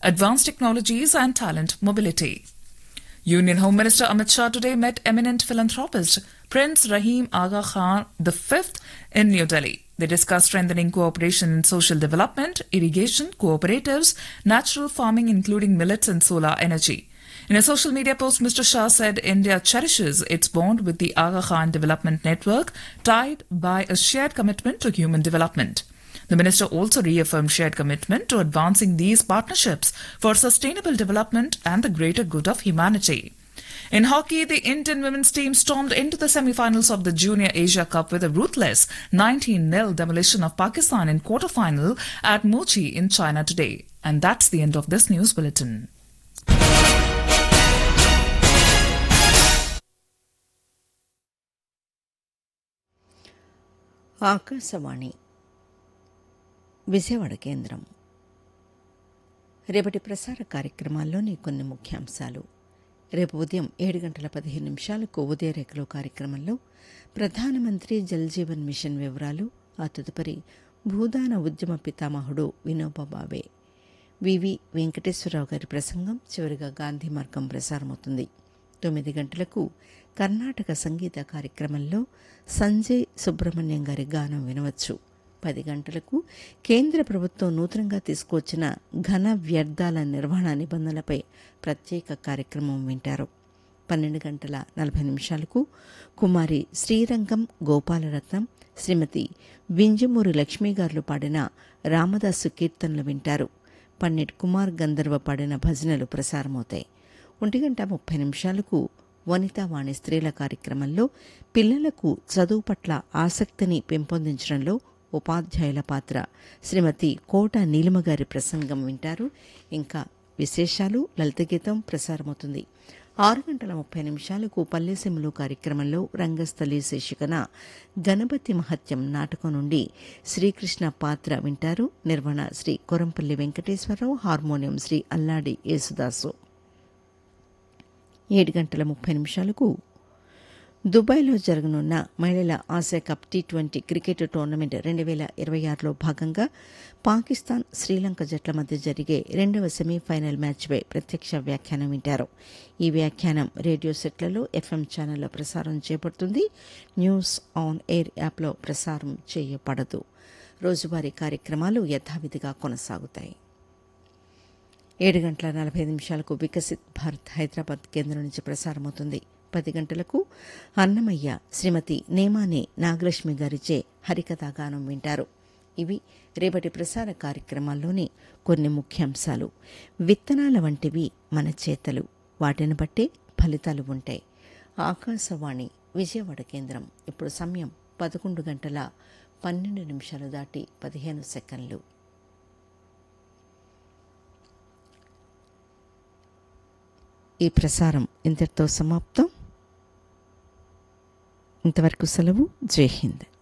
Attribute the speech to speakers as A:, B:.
A: advanced technologies and talent mobility. Union Home Minister Amit Shah today met eminent philanthropist Prince Rahim Aga Khan V in New Delhi. They discussed strengthening cooperation in social development, irrigation, cooperatives, natural farming including millets and solar energy. In a social media post, Mr. Shah said India cherishes its bond with the Aga Khan Development Network, tied by a shared commitment to human development. The minister also reaffirmed shared commitment to advancing these partnerships for sustainable development and the greater good of humanity. In hockey, the Indian women's team stormed into the semi-finals of the Junior Asia Cup with a ruthless 19-0 demolition of Pakistan in quarter-final at Mochi in China today. And that's the end of this news bulletin.
B: Akashvani Vijayawada కేంద్రం. రేపటి ప్రసార కార్యక్రమాల్లోని కొన్ని ముఖ్యాంశాలు. రేపు ఉదయం 7:15 ఉదయరేఖలు కార్యక్రమంలో ప్రధానమంత్రి Jal Jeevan machine వివరాలు, ఆ తదుపరి భూదాన ఉద్యమ పితామహుడు వినోబా భావే, వివి వెంకటేశ్వరరావు గారి ప్రసంగం, చివరిగా గాంధీ మార్గం ప్రసారమవుతుంది. 9 గంటలకు కర్ణాటక సంగీత కార్యక్రమంలో సంజయ్ సుబ్రహ్మణ్యం గారి గానం వినవచ్చు. 10 గంటలకు కేంద్ర ప్రభుత్వం నూతనంగా తీసుకువచ్చిన ఘన వ్యర్థాల నిర్వహణ నిబంధనలపై ప్రత్యేక కార్యక్రమం వింటారు. 12:40 కుమారి శ్రీరంగం గోపాలరత్నం, శ్రీమతి వింజమూరి లక్ష్మీగారులు పాడిన రామదాసు కీర్తనలు వింటారు. పండిట్ కుమార్ గంధర్వ పాడిన భజనలు ప్రసారమవుతాయి. 1:30 వనితావాణి స్త్రీల కార్యక్రమంలో పిల్లలకు చదువు పట్ల ఆసక్తిని పెంపొందించడంలో ఉపాధ్యాయుల పాత్ర, శ్రీమతి కోట నీలిమగారి ప్రసంగం వింటారు. ఇంకా విశేషాలు, లలితగీతం ప్రసారమవుతుంది. 6:30 పల్లెసెములు కార్యక్రమంలో రంగస్థలి శీర్షికన గణపతి మహత్యం నాటకం నుండి శ్రీకృష్ణ పాత్ర వింటారు. నిర్వహణ శ్రీ కొరంపల్లి వెంకటేశ్వరరావు, హార్మోనియం శ్రీ అల్లాడి యేసుదాసు. 7:30 దుబాయ్లో జరగనున్న మహిళల Asia cup T20 cricket tournament 2026లో భాగంగా పాకిస్తాన్, శ్రీలంక జట్ల మధ్య జరిగే 2వ సెమీఫైనల్ మ్యాచ్పై ప్రత్యక్ష వ్యాఖ్యానం వింటారు. ఈ వ్యాఖ్యానం రేడియో సెట్లలో, FM ఛానల్లో ప్రసారం చేయబడుతుంది. న్యూస్ ఆన్ ఎయిర్ యాప్లో ప్రసారం చేయబడదు. రోజువారీ కార్యక్రమాలు యథావిధిగా కొనసాగుతాయి. 7:45 వికసిత్ భారత్ హైదరాబాద్ కేంద్రం నుంచి ప్రసారమవుతుంది. 10 గంటలకు అన్నమయ్య శ్రీమతి నేమాని నాగలక్ష్మి గారిచే హరికథాగానం వింటారు. ఇవి రేపటి ప్రసార కార్యక్రమాల్లోని కొన్ని ముఖ్యాంశాలు. విత్తనాల వంటివి మన చేతలు, వాటిని బట్టే ఫలితాలు ఉంటాయి. ఆకాశవాణి విజయవాడ కేంద్రం. ఇప్పుడు సమయం 11:12 దాటి 15 సెకండ్లు. ఈ ప్రసారం ఇంతటితో సమాప్తం. ఇంతవరకు సెలవు. జై హింద్.